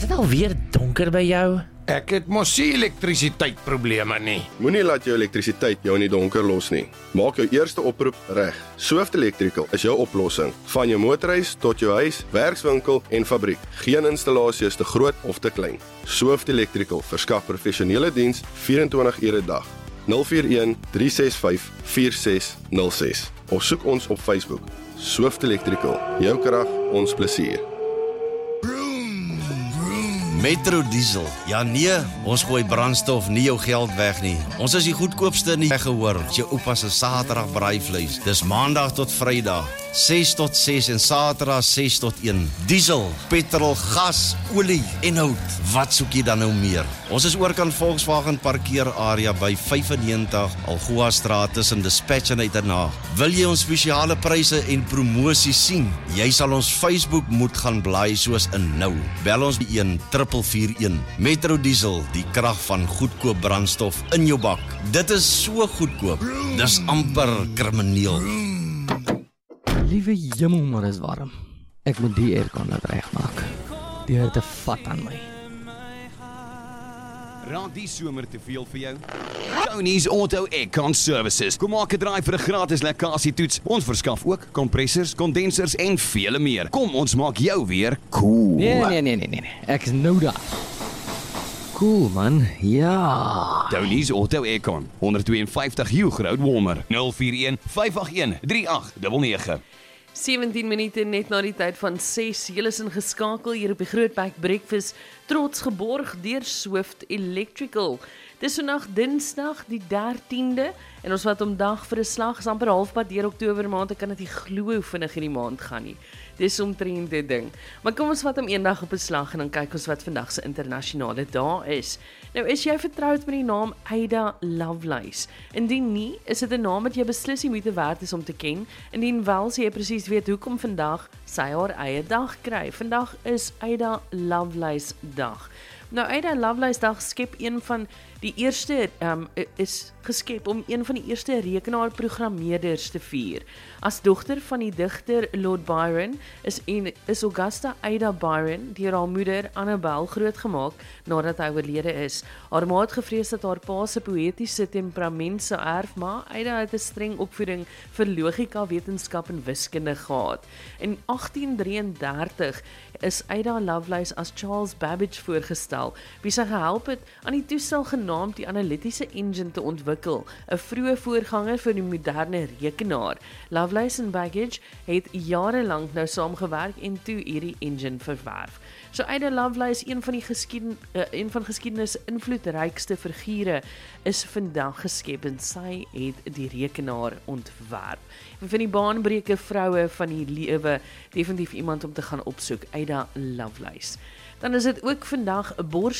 dit alweer donker by jou? Ek het mos nie elektrisiteitprobleme nie. Moenie laat jou elektrisiteit jou in die donker los nie. Maak jou eerste oproep reg. Swift Electrical is jou oplossing. Van jou motorhuis tot jou huis, werkswinkel en fabriek. Geen installasie is te groot of te klein. Swift Electrical verskaf professionele diens 24 ure 'n dag. 041 365 4606 of soek ons op Facebook. Swift Electrical. Jou krag, ons plesier. Metro Diesel. Ja nee, ons gooi brandstof nie jou geld weg nie. Ons is die goedkoopste nie gehoor. Jou oupa se Saterdag braaivleis. Dis Maandag tot Vrydag, 6 tot 6 en Saterdag 6 tot 1. Diesel, petrol, gas, olie en hout. Wat soek jy dan nou meer? Ons is oorkant Volkswagen parkeerarea by 95 Algoa Straat tussen Dispatch en Uiternaag. Wil jy ons spesiale pryse en promosies sien? Jy sal ons Facebook moet gaan blaai soos in nou. Bel ons by 1441. Metro Diesel, die krag van goedkoop brandstof in jou bak. Dit is so goedkoop. Dis amper krimineel. Liewe jemmel, maar is warm. Ek moet die aircon laat regmaak. Die hitte vat aan my. Raak die somer te veel vir jou? Tony's Auto Aircon Services. Kom maak 'n draai vir 'n gratis lekkasietoets. Ons verskaf ook kompressors, kondensers en vele meer. Kom, ons maak jou weer cool. Nee. Ek is nou daar. Cool man, ja. Tony's Auto Aircon, 152 Hugh Road, Walmer, 041 581 3899. 17 minute net na die tyd van 6. Julle is ingeskakel hier op die Grootbek Breakfast, trots geborg deur Swift Electrical. Dis vandag Dinsdag die 13de en ons wat om dag vir 'n slag is amper halfpad deur Oktober maand. Ek kan dit nie glo hoe vinnig hierdie maand gaan nie. Dis omtrent dit ding. Maar kom ons vat hom eendag op 'n slag en dan kyk ons wat vandag se internasionale dag is. Nou, is jy vertroud met die naam Ada Lovelace? Indien nie, is dit 'n naam wat jy beslis nie moeite werd is om te ken. Indien wel, sê jy presies weet hoekom vandag sy haar eie dag kry. Vandag is Ada Lovelace dag. Nou, Ada Lovelace dag skep een van die eerste, is geskep om een van die eerste rekenaarprogrammeerders te vier. As dogter van die digter Lord Byron is Augusta Ada Byron deur haar moeder Annabel grootgemaak nadat hy oorlede is. Haar ma het gevrees dat haar pa se poëtiese temperament sou erf, maar Ada het 'n streng opvoeding vir logika, wetenskap en wiskunde gehad. In 1833 is Ada Lovelace as Charles Babbage voorgestel, wie sy gehelp het aan die toestel genaamd die analitiese engine te ontwikkel, 'n vroeë voorganger vir die moderne rekenaar. Lovelace en Babbage het jarelank nou saamgewerk en toe hierdie engine verwerf. So Ada Lovelace, een van geskiedenis invloedrykste figure, is vandag geskep en sy het die rekenaar ontwerp. En van die baanbreker vroue van die lewe, definitief iemand om te gaan opsoek, Ada Lovelace. Dan is dit ook vandag 'n